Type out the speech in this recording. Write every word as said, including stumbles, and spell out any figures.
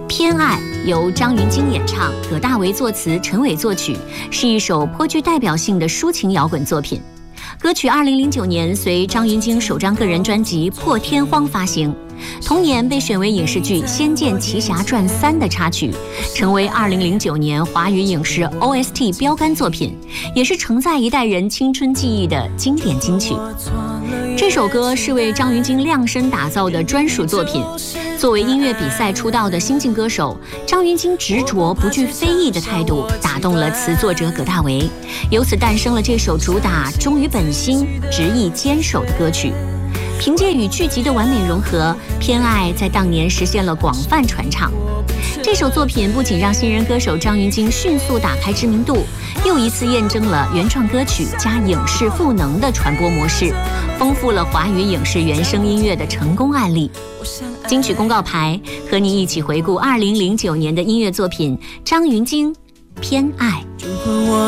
偏爱由张芸京演唱，葛大为作词，陈伟作曲，是一首颇具代表性的抒情摇滚作品。歌曲二零零九年随张芸京首张个人专辑《破天荒》发行，同年被选为影视剧《仙剑奇侠传三》的插曲，成为二零零九年华语影视 O S T 标杆作品，也是承载一代人青春记忆的经典金曲。这首歌是为张芸京量身打造的专属作品。作为音乐比赛出道的新晋歌手，张芸京执着不惧非议的态度打动了词作者葛大为，由此诞生了这首主打忠于本心、执意坚守的歌曲。凭借与剧集的完美融合，偏爱在当年实现了广泛传唱。这首作品不仅让新人歌手张芸京迅速打开知名度，又一次验证了原创歌曲加影视赋能的传播模式，丰富了华语影视原声音乐的成功案例。金曲公告牌和你一起回顾二零零九年的音乐作品张芸京《偏爱》。